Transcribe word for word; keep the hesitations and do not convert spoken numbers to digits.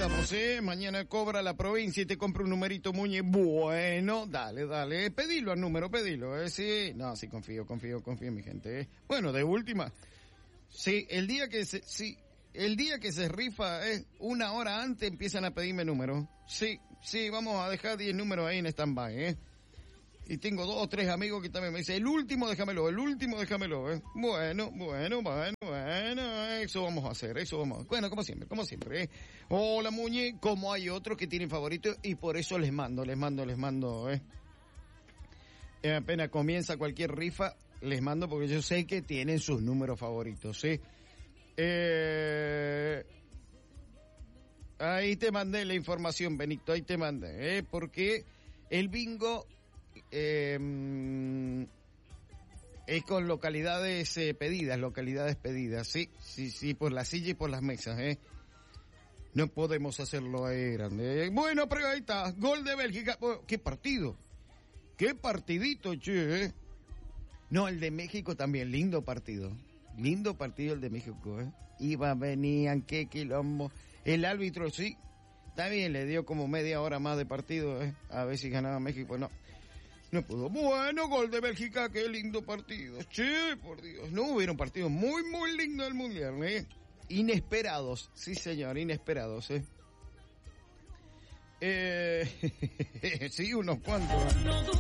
estamos, ¿eh? Mañana cobra la provincia y te compra un numerito, Muñe. Bueno, dale, dale. Pedilo al número, pedilo, ¿eh? Sí, no, sí, confío, confío, confío en mi gente, ¿eh? Bueno, de última. Sí, el día que se, sí, el día que se rifa, ¿eh? Una hora antes empiezan a pedirme números. Sí, sí, vamos a dejar diez números ahí en stand-by, ¿eh? Y tengo dos o tres amigos que también me dicen, el último déjamelo, el último déjamelo, ¿eh? Bueno, bueno, bueno, bueno, eso vamos a hacer, eso vamos a hacer. Bueno, como siempre, como siempre, ¿eh? Hola, Muñe, como hay otros que tienen favoritos y por eso les mando, les mando, les mando, ¿eh? Eh, apenas comienza cualquier rifa, les mando porque yo sé que tienen sus números favoritos, ¿sí? Eh... Ahí te mandé la información, Benito, ahí te mandé, ¿eh? Porque el bingo... Eh, es con localidades eh, pedidas, localidades pedidas, sí, sí, sí, por la silla y por las mesas, eh. No podemos hacerlo ahí grande. Bueno, pero ahí está, gol de Bélgica. Oh, ¿qué partido? ¿Qué partidito, che? Eh? No, el de México también, lindo partido. Lindo partido el de México, eh. Iba, venían, qué quilombo. El árbitro, sí, también le dio como media hora más de partido, eh. A ver si ganaba México, no. No pudo. Bueno, gol de Bélgica, qué lindo partido. Che, por Dios. No, hubieron partidos muy, muy lindos del Mundial, ¿eh? Inesperados. Sí, señor, inesperados, ¿eh? Eh, sí, unos cuantos.